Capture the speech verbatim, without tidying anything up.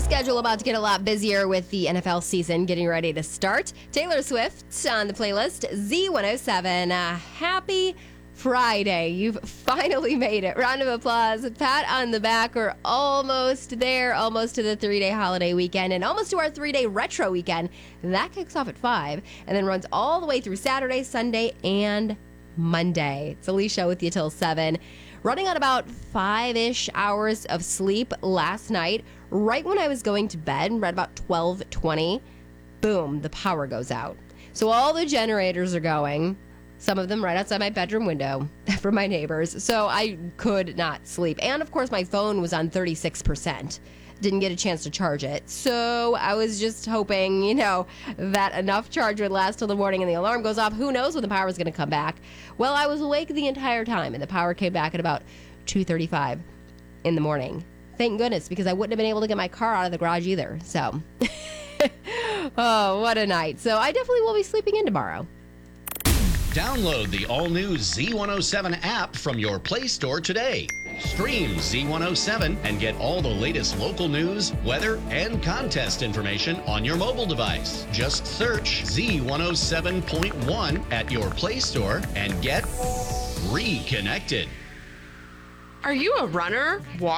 schedule about to get a lot busier with the N F L season getting ready to start. Taylor Swift on the playlist, Z one oh seven. Uh, happy Friday. You've finally made it. Round of applause. Pat on the back. We're almost there, almost to the three-day holiday weekend and almost to our three-day retro weekend. That kicks off at five and then runs all the way through Saturday, Sunday, and Monday. It's Alicia with you till seven. Running on about five-ish hours of sleep last night. Right when I was going to bed, right about twelve twenty, boom, the power goes out. So all the generators are going, some of them right outside my bedroom window from my neighbors. So I could not sleep. And of course, my phone was on thirty-six percent. Didn't get a chance to charge it. So I was just hoping, you know, that enough charge would last till the morning and the alarm goes off. Who knows when the power is going to come back? Well, I was awake the entire time, and the power came back at about two thirty-five in the morning. Thank goodness, because I wouldn't have been able to get my car out of the garage either. So, oh, what a night. So I definitely will be sleeping in tomorrow. Download the all-new Z one oh seven app from your Play Store today. Stream Z one oh seven and get all the latest local news, weather, and contest information on your mobile device. Just search Z one oh seven point one at your Play Store and get reconnected. Are you a runner?